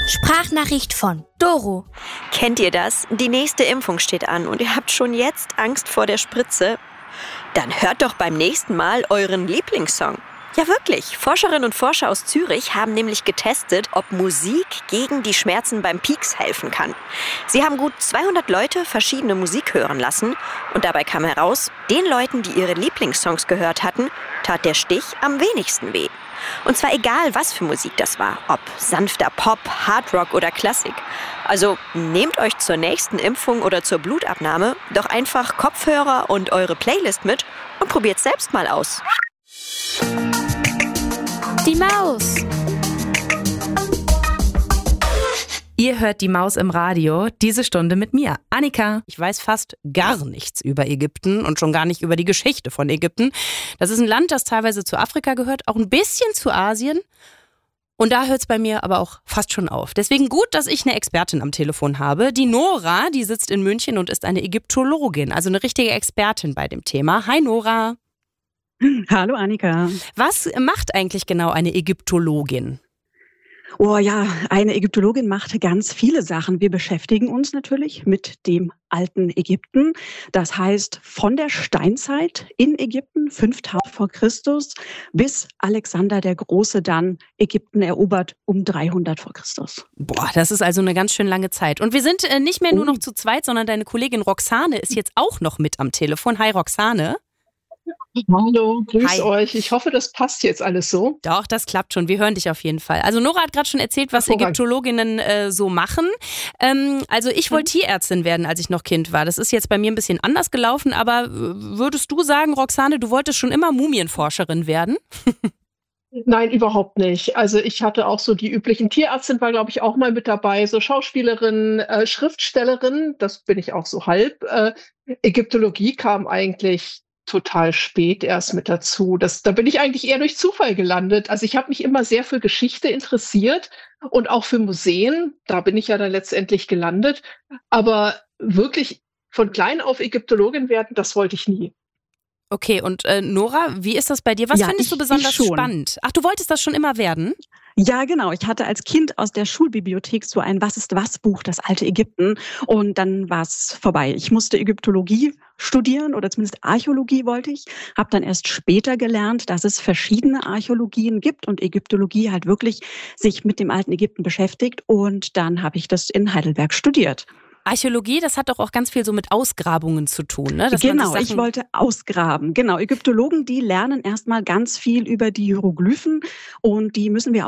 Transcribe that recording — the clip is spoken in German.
Sprachnachricht von Doro. Kennt ihr das? Die nächste Impfung steht an und ihr habt schon jetzt Angst vor der Spritze? Dann hört doch beim nächsten Mal euren Lieblingssong. Ja wirklich, Forscherinnen und Forscher aus Zürich haben nämlich getestet, ob Musik gegen die Schmerzen beim Pieks helfen kann. Sie haben gut 200 Leute verschiedene Musik hören lassen und dabei kam heraus, den Leuten, die ihre Lieblingssongs gehört hatten, tat der Stich am wenigsten weh. Und zwar egal, was für Musik das war, ob sanfter Pop, Hardrock oder Klassik. Also nehmt euch zur nächsten Impfung oder zur Blutabnahme doch einfach Kopfhörer und eure Playlist mit und probiert selbst mal aus. Die Maus. Ihr hört die Maus im Radio, diese Stunde mit mir, Annika. Ich weiß fast gar nichts über Ägypten und schon gar nicht über die Geschichte von Ägypten. Das ist ein Land, das teilweise zu Afrika gehört, auch ein bisschen zu Asien. Und da hört es bei mir aber auch fast schon auf. Deswegen gut, dass ich eine Expertin am Telefon habe. Die Nora, die sitzt in München und ist eine Ägyptologin, also eine richtige Expertin bei dem Thema. Hi Nora. Hallo Annika. Was macht eigentlich genau eine Ägyptologin? Oh ja, eine Ägyptologin macht ganz viele Sachen. Wir beschäftigen uns natürlich mit dem alten Ägypten. Das heißt, von der Steinzeit in Ägypten, 5000 vor Christus, bis Alexander der Große dann Ägypten erobert um 300 vor Christus. Boah, das ist also eine ganz schön lange Zeit. Und wir sind nicht mehr nur noch zu zweit, sondern deine Kollegin Roxane ist jetzt auch noch mit am Telefon. Hi Roxane. Hallo, grüß euch. Ich hoffe, das passt jetzt alles so. Doch, das klappt schon. Wir hören dich auf jeden Fall. Also Nora hat gerade schon erzählt, was Ägyptologinnen so machen. Also ich wollte Tierärztin werden, als ich noch Kind war. Das ist jetzt bei mir ein bisschen anders gelaufen, aber würdest du sagen, Roxane, du wolltest schon immer Mumienforscherin werden? Nein, überhaupt nicht. Also ich hatte auch so die üblichen Tierärztin, war glaube ich auch mal mit dabei, so Schauspielerin, Schriftstellerin, das bin ich auch so halb. Ägyptologie kam eigentlich total spät erst mit dazu. Da bin ich eigentlich eher durch Zufall gelandet. Also ich habe mich immer sehr für Geschichte interessiert und auch für Museen. Da bin ich ja dann letztendlich gelandet. Aber wirklich von klein auf Ägyptologin werden, das wollte ich nie. Okay, und Nora, wie ist das bei dir? Was findest du besonders spannend? Ach, du wolltest das schon immer werden? Ja, genau. Ich hatte als Kind aus der Schulbibliothek so ein Was-ist-was-Buch, das alte Ägypten. Und dann war es vorbei. Ich musste Ägyptologie studieren oder zumindest Archäologie wollte ich. Habe dann erst später gelernt, dass es verschiedene Archäologien gibt und Ägyptologie halt wirklich sich mit dem alten Ägypten beschäftigt. Und dann habe ich das in Heidelberg studiert. Archäologie, das hat doch auch ganz viel so mit Ausgrabungen zu tun, ne? Genau, ich wollte ausgraben. Genau, Ägyptologen, die lernen erstmal ganz viel über die Hieroglyphen und die müssen wir auch